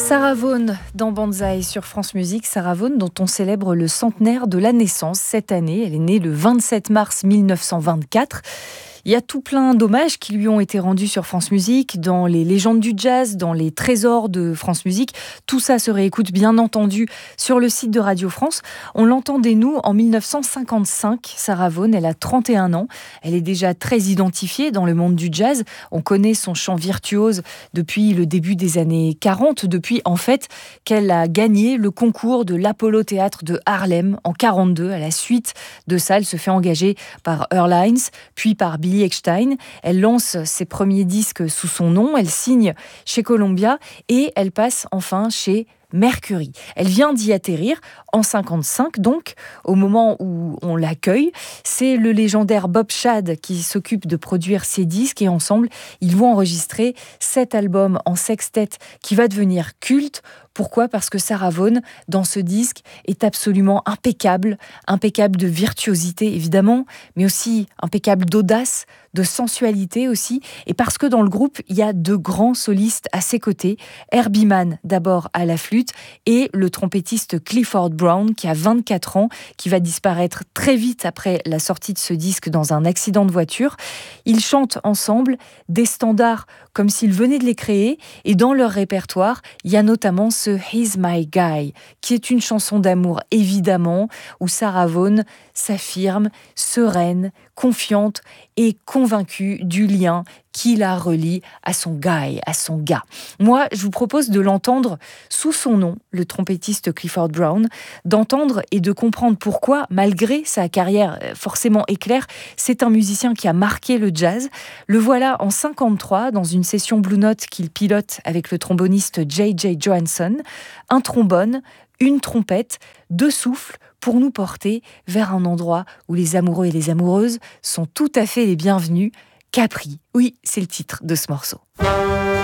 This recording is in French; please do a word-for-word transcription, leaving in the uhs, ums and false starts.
Sarah Vaughan dans Banzai sur France Musique. Sarah Vaughan dont on célèbre le centenaire de la naissance cette année. Elle est née le vingt-sept mars mille neuf cent vingt-quatre. Il y a tout plein d'hommages qui lui ont été rendus sur France Musique, dans les légendes du jazz, dans les trésors de France Musique. Tout ça se réécoute bien entendu sur le site de Radio France. On l'entendait nous en mille neuf cent cinquante-cinq. Sarah Vaughan, elle a trente et un ans. Elle est déjà très identifiée dans le monde du jazz. On connaît son chant virtuose depuis le début des années quarante, depuis en fait qu'elle a gagné le concours de l'Apollo Théâtre de Harlem en quarante-deux. À la suite de ça, elle se fait engager par Earl Hines, puis par Billy Eckstine. Elle lance ses premiers disques sous son nom, elle signe chez Columbia et elle passe enfin chez Mercury. Elle vient d'y atterrir en cinquante-cinq, donc au moment où on l'accueille. C'est le légendaire Bob Shad qui s'occupe de produire ses disques et ensemble, ils vont enregistrer cet album en sextet qui va devenir culte. Pourquoi ? Parce que Sarah Vaughan, dans ce disque, est absolument impeccable, impeccable de virtuosité évidemment, mais aussi impeccable d'audace, de sensualité aussi, et parce que dans le groupe, il y a deux grands solistes à ses côtés, Herbie Mann d'abord à la flûte, et le trompettiste Clifford Brown qui a vingt-quatre ans, qui va disparaître très vite après la sortie de ce disque dans un accident de voiture. Ils chantent ensemble des standards comme s'ils venaient de les créer, et dans leur répertoire, il y a notamment ce He's My Guy, qui est une chanson d'amour évidemment, où Sarah Vaughan s'affirme sereine, confiante et convaincue du lien qui la relie à son guy, à son gars. Moi, je vous propose de l'entendre sous son nom, le trompettiste Clifford Brown, d'entendre et de comprendre pourquoi, malgré sa carrière forcément éclair, c'est un musicien qui a marqué le jazz. Le voilà en cinquante-trois, dans une session Blue Note qu'il pilote avec le tromboniste J J Johansson, un trombone, une trompette, deux souffles, pour nous porter vers un endroit où les amoureux et les amoureuses sont tout à fait les bienvenus. Capri, oui, c'est le titre de ce morceau.